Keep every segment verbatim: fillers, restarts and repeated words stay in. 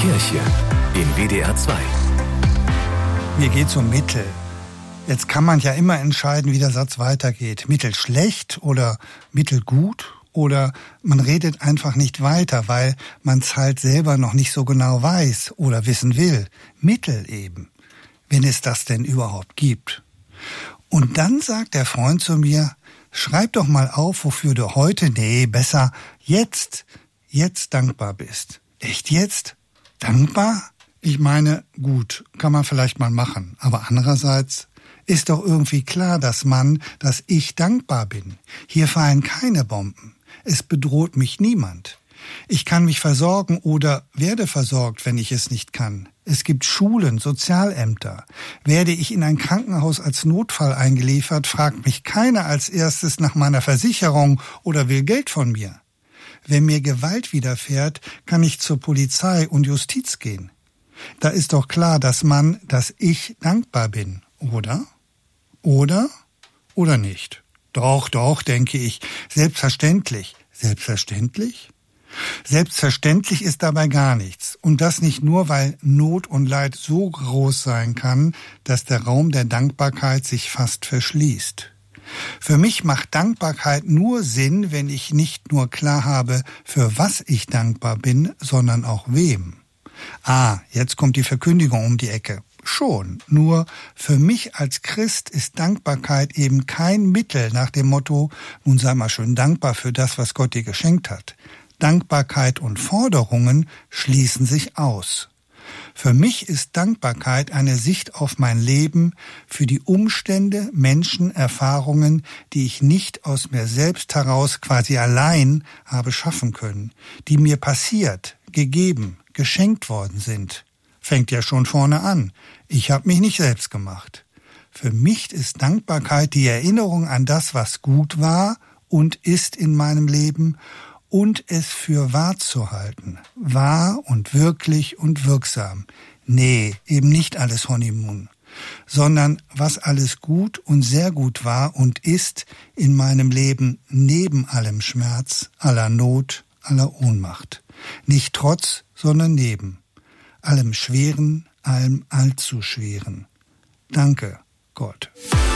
Kirche in W D R zwei. Mir geht's um Mittel. Jetzt kann man ja immer entscheiden, wie der Satz weitergeht. Mittel schlecht oder Mittel gut? Oder man redet einfach nicht weiter, weil man es halt selber noch nicht so genau weiß oder wissen will. Mittel eben, wenn es das denn überhaupt gibt. Und dann sagt der Freund zu mir, schreib doch mal auf, wofür du heute, nee, besser jetzt, jetzt dankbar bist. Echt jetzt? Dankbar? Ich meine, gut, kann man vielleicht mal machen, aber andererseits ist doch irgendwie klar, dass man, dass ich dankbar bin. Hier fallen keine Bomben. Es bedroht mich niemand. Ich kann mich versorgen oder werde versorgt, wenn ich es nicht kann. Es gibt Schulen, Sozialämter. Werde ich in ein Krankenhaus als Notfall eingeliefert, fragt mich keiner als erstes nach meiner Versicherung oder will Geld von mir. Wenn mir Gewalt widerfährt, kann ich zur Polizei und Justiz gehen. Da ist doch klar, dass man, dass ich dankbar bin, oder? Oder? Oder nicht? Doch, doch, denke ich. Selbstverständlich. Selbstverständlich? Selbstverständlich ist dabei gar nichts. Und das nicht nur, weil Not und Leid so groß sein kann, dass der Raum der Dankbarkeit sich fast verschließt. Für mich macht Dankbarkeit nur Sinn, wenn ich nicht nur klar habe, für was ich dankbar bin, sondern auch wem. Ah, jetzt kommt die Verkündigung um die Ecke. Schon, nur für mich als Christ ist Dankbarkeit eben kein Mittel nach dem Motto, nun sei mal schön dankbar für das, was Gott dir geschenkt hat. Dankbarkeit und Forderungen schließen sich aus. Für mich ist Dankbarkeit eine Sicht auf mein Leben, für die Umstände, Menschen, Erfahrungen, die ich nicht aus mir selbst heraus quasi allein habe schaffen können, die mir passiert, gegeben, geschenkt worden sind. Fängt ja schon vorne an. Ich habe mich nicht selbst gemacht. Für mich ist Dankbarkeit die Erinnerung an das, was gut war und ist in meinem Leben und es für wahr zu halten. Wahr und wirklich und wirksam. Nee, eben nicht alles Honeymoon, sondern was alles gut und sehr gut war und ist in meinem Leben neben allem Schmerz, aller Not, aller Ohnmacht. Nicht trotz, sondern neben. Allem Schweren, allem allzu Schweren. Danke, Gott.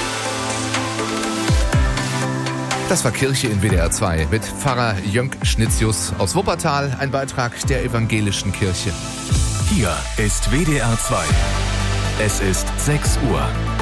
Das war Kirche in W D R zwei mit Pfarrer Jönk Schnitzius aus Wuppertal, ein Beitrag der evangelischen Kirche. Hier ist W D R zwei. Es ist sechs Uhr.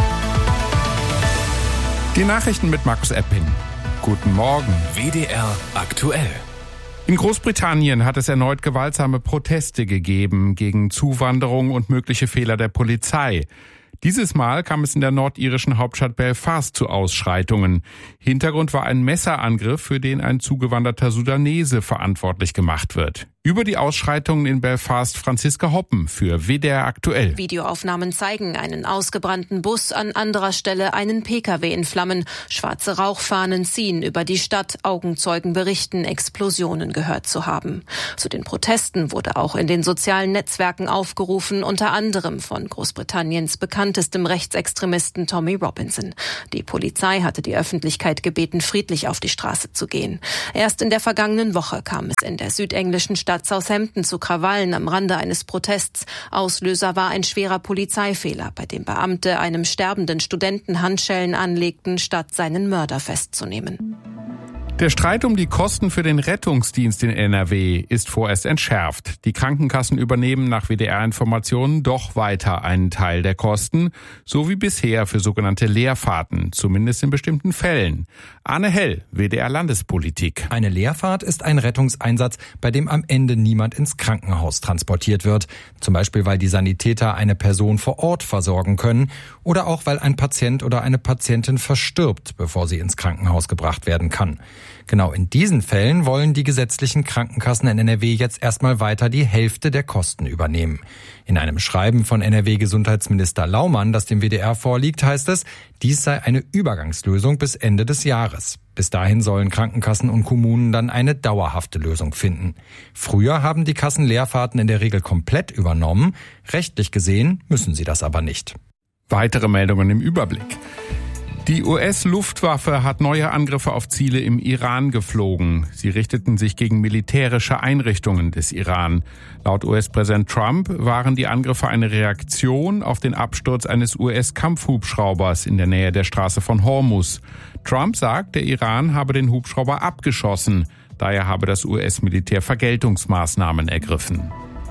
Die Nachrichten mit Markus Epping. Guten Morgen. W D R aktuell. In Großbritannien hat es erneut gewaltsame Proteste gegeben gegen Zuwanderung und mögliche Fehler der Polizei. Dieses Mal kam es in der nordirischen Hauptstadt Belfast zu Ausschreitungen. Hintergrund war ein Messerangriff, für den ein zugewanderter Sudanese verantwortlich gemacht wird. Über die Ausschreitungen in Belfast Franziska Hoppen für W D R aktuell. Videoaufnahmen zeigen einen ausgebrannten Bus, an anderer Stelle einen Pkw in Flammen. Schwarze Rauchfahnen ziehen über die Stadt. Augenzeugen berichten, Explosionen gehört zu haben. Zu den Protesten wurde auch in den sozialen Netzwerken aufgerufen, unter anderem von Großbritanniens bekanntestem Rechtsextremisten Tommy Robinson. Die Polizei hatte die Öffentlichkeit gebeten, friedlich auf die Straße zu gehen. Erst in der vergangenen Woche kam es in der südenglischen Stadt Southampton zu Krawallen am Rande eines Protests. Auslöser war ein schwerer Polizeifehler, bei dem Beamte einem sterbenden Studenten Handschellen anlegten, statt seinen Mörder festzunehmen. Der Streit um die Kosten für den Rettungsdienst in N R W ist vorerst entschärft. Die Krankenkassen übernehmen nach W D R-Informationen doch weiter einen Teil der Kosten, so wie bisher für sogenannte Leerfahrten, zumindest in bestimmten Fällen. Arne Hell, W D R-Landespolitik. Eine Leerfahrt ist ein Rettungseinsatz, bei dem am Ende niemand ins Krankenhaus transportiert wird. Zum Beispiel, weil die Sanitäter eine Person vor Ort versorgen können oder auch, weil ein Patient oder eine Patientin verstirbt, bevor sie ins Krankenhaus gebracht werden kann. Genau in diesen Fällen wollen die gesetzlichen Krankenkassen in N R W jetzt erstmal weiter die Hälfte der Kosten übernehmen. In einem Schreiben von N R W-Gesundheitsminister Laumann, das dem W D R vorliegt, heißt es, dies sei eine Übergangslösung bis Ende des Jahres. Bis dahin sollen Krankenkassen und Kommunen dann eine dauerhafte Lösung finden. Früher haben die Kassen Leerfahrten in der Regel komplett übernommen. Rechtlich gesehen müssen sie das aber nicht. Weitere Meldungen im Überblick. Die U S-Luftwaffe hat neue Angriffe auf Ziele im Iran geflogen. Sie richteten sich gegen militärische Einrichtungen des Iran. Laut U S-Präsident Trump waren die Angriffe eine Reaktion auf den Absturz eines U S-Kampfhubschraubers in der Nähe der Straße von Hormuz. Trump sagt, der Iran habe den Hubschrauber abgeschossen. Daher habe das U S-Militär Vergeltungsmaßnahmen ergriffen.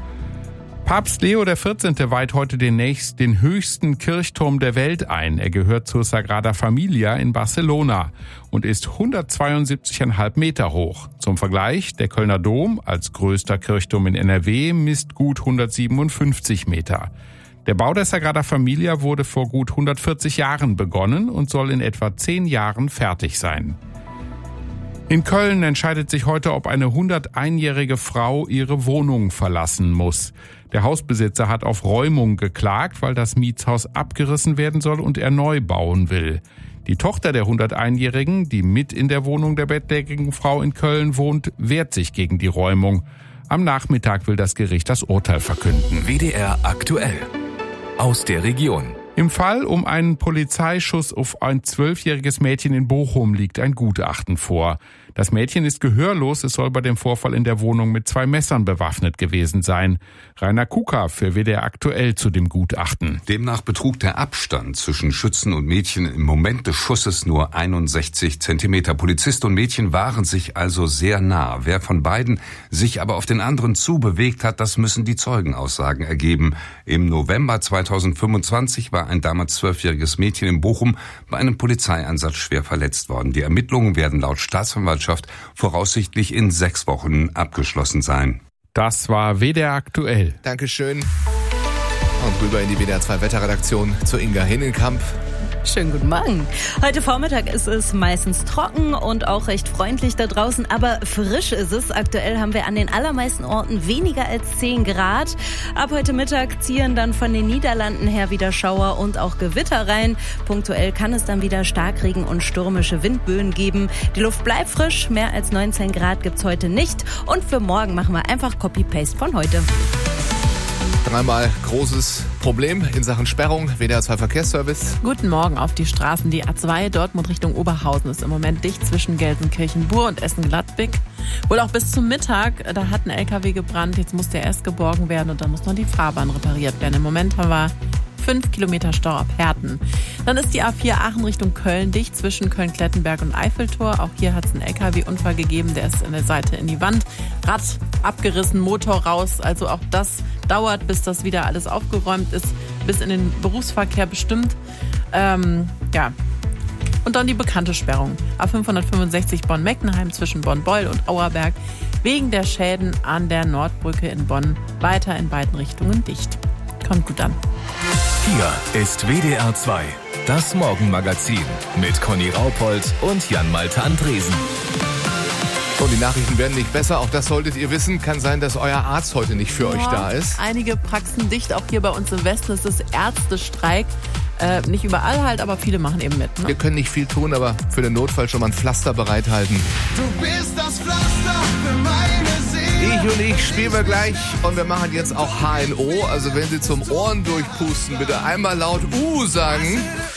Papst Leo der vierzehnte weiht heute den, nächst, den höchsten Kirchturm der Welt ein. Er gehört zur Sagrada Familia in Barcelona und ist hundertzweiundsiebzig Komma fünf Meter hoch. Zum Vergleich, der Kölner Dom als größter Kirchturm in N R W misst gut hundertsiebenundfünfzig Meter. Der Bau der Sagrada Familia wurde vor gut hundertvierzig Jahren begonnen und soll in etwa zehn Jahren fertig sein. In Köln entscheidet sich heute, ob eine hunderteinjährige Frau ihre Wohnung verlassen muss. Der Hausbesitzer hat auf Räumung geklagt, weil das Mietshaus abgerissen werden soll und er neu bauen will. Die Tochter der hunderteinjährigen, die mit in der Wohnung der bettlägerigen Frau in Köln wohnt, wehrt sich gegen die Räumung. Am Nachmittag will das Gericht das Urteil verkünden. W D R aktuell. Aus der Region. Im Fall um einen Polizeischuss auf ein zwölfjähriges Mädchen in Bochum liegt ein Gutachten vor. Das Mädchen ist gehörlos, es soll bei dem Vorfall in der Wohnung mit zwei Messern bewaffnet gewesen sein. Rainer Kuka für W D R aktuell zu dem Gutachten. Demnach betrug der Abstand zwischen Schützen und Mädchen im Moment des Schusses nur einundsechzig Zentimeter. Polizist und Mädchen waren sich also sehr nah. Wer von beiden sich aber auf den anderen zubewegt hat, das müssen die Zeugenaussagen ergeben. Im November zweitausendfünfundzwanzig war ein damals zwölfjähriges Mädchen in Bochum bei einem Polizeieinsatz schwer verletzt worden. Die Ermittlungen werden laut Staatsanwaltschaft voraussichtlich in sechs Wochen abgeschlossen sein. Das war W D R aktuell. Dankeschön. Und rüber in die W D R zwei Wetterredaktion zu Inga Hinnenkamp. Schönen guten Morgen. Heute Vormittag ist es meistens trocken und auch recht freundlich da draußen, aber frisch ist es. Aktuell haben wir an den allermeisten Orten weniger als zehn Grad. Ab heute Mittag ziehen dann von den Niederlanden her wieder Schauer und auch Gewitter rein. Punktuell kann es dann wieder Starkregen und stürmische Windböen geben. Die Luft bleibt frisch, mehr als neunzehn Grad gibt's heute nicht. Und für morgen machen wir einfach Copy-Paste von heute. Dreimal großes Problem in Sachen Sperrung. W D R zwei Verkehrsservice. Guten Morgen auf die Straßen. Die A zwei Dortmund Richtung Oberhausen ist im Moment dicht zwischen Gelsenkirchen-Bur und Essen-Gladbeck. Wohl auch bis zum Mittag. Da hat ein L K W gebrannt. Jetzt muss der erst geborgen werden und dann muss noch die Fahrbahn repariert werden. Im Moment haben wir fünf Kilometer Stau ab Herten. Dann ist die A vier Aachen Richtung Köln dicht zwischen Köln-Klettenberg und Eiffeltor. Auch hier hat es einen L K W-Unfall gegeben. Der ist an der Seite in die Wand. Rad abgerissen, Motor raus. Also auch das dauert, bis das wieder alles aufgeräumt ist. Bis in den Berufsverkehr bestimmt. Ähm, ja. Und dann die bekannte Sperrung. A fünfhundertfünfundsechzig Bonn-Meckenheim zwischen Bonn-Beul und Auerberg. Wegen der Schäden an der Nordbrücke in Bonn weiter in beiden Richtungen dicht. Kommt gut an. Hier ist W D R zwei, das Morgenmagazin mit Conny Raupold und Jan-Malte Andresen. So, die Nachrichten werden nicht besser, auch das solltet ihr wissen. Kann sein, dass euer Arzt heute nicht für ja, euch da ist. Einige Praxen dicht, auch hier bei uns im Westen ist es Ärztestreik. Äh, nicht überall halt, aber viele machen eben mit. Ne? Wir können nicht viel tun, aber für den Notfall schon mal ein Pflaster bereithalten. Du bist das Pflaster für meine Seele. Ich und ich spielen wir gleich und wir machen jetzt auch H N O. Also wenn Sie zum Ohren durchpusten, bitte einmal laut U sagen.